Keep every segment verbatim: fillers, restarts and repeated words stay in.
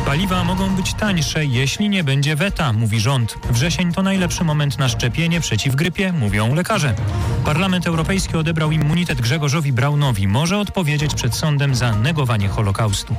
Paliwa mogą być tańsze, jeśli nie będzie weta, mówi rząd. Wrzesień to najlepszy moment na szczepienie przeciw grypie, mówią lekarze. Parlament Europejski odebrał immunitet Grzegorzowi Braunowi. Może odpowiedzieć przed sądem za negowanie Holokaustu.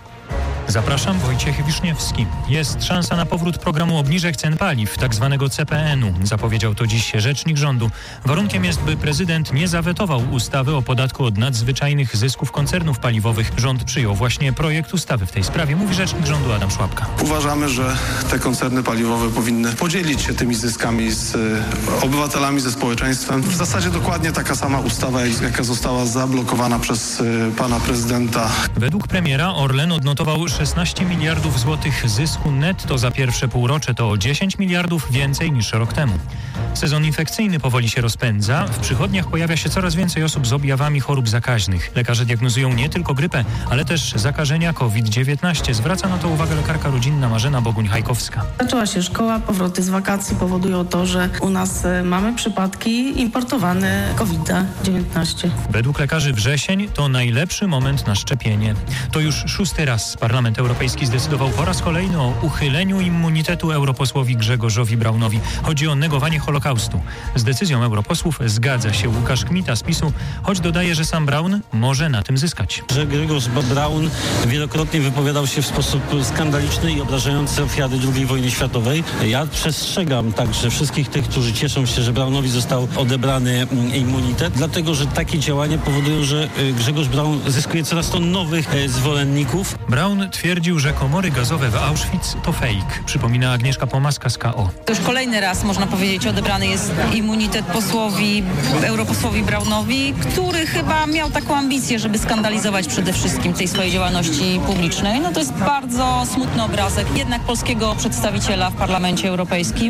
Zapraszam, Wojciech Wiszniewski. Jest szansa na powrót programu obniżek cen paliw, tzw. C P N u. Zapowiedział to dziś rzecznik rządu. Warunkiem jest, by prezydent nie zawetował ustawy o podatku od nadzwyczajnych zysków koncernów paliwowych. Rząd przyjął właśnie projekt ustawy w tej sprawie, mówi rzecznik rządu Adam Szłapka. Uważamy, że te koncerny paliwowe powinny podzielić się tymi zyskami z obywatelami, ze społeczeństwem. W zasadzie dokładnie taka sama ustawa, jaka została zablokowana przez pana prezydenta. Według premiera Orlen odnotował szesnaście miliardów złotych zysku netto za pierwsze półrocze, to o dziesięć miliardów więcej niż rok temu. Sezon infekcyjny powoli się rozpędza. W przychodniach pojawia się coraz więcej osób z objawami chorób zakaźnych. Lekarze diagnozują nie tylko grypę, ale też zakażenia COVID dziewiętnaście. Zwraca na to uwagę lekarka rodzinna Marzena Boguń-Hajkowska. Zaczęła się szkoła, powroty z wakacji powodują to, że u nas mamy przypadki importowane COVID dziewiętnaście. Według lekarzy wrzesień to najlepszy moment na szczepienie. To już szósty raz Parlament Europejski zdecydował po raz kolejny o uchyleniu immunitetu europosłowi Grzegorzowi Braunowi. Chodzi o negowanie Holokaustu. Z decyzją europosłów zgadza się Łukasz Kmita z PiSu, choć dodaje, że sam Braun może na tym zyskać. Że Grzegorz Braun wielokrotnie wypowiadał się w sposób skandaliczny i obrażający ofiary drugiej wojny światowej. Ja przestrzegam także wszystkich tych, którzy cieszą się, że Braunowi został odebrany immunitet, dlatego, że takie działania powodują, że Grzegorz Braun zyskuje coraz to nowych zwolenników. Braun twierdził, że komory gazowe w Auschwitz to fake, przypomina Agnieszka Pomaska z K O. To już kolejny raz, można powiedzieć, odebrany jest immunitet posłowi, europosłowi Braunowi, który chyba miał taką ambicję, żeby skandalizować przede wszystkim tej swojej działalności publicznej. No to jest bardzo smutny obrazek jednak polskiego przedstawiciela w Parlamencie Europejskim.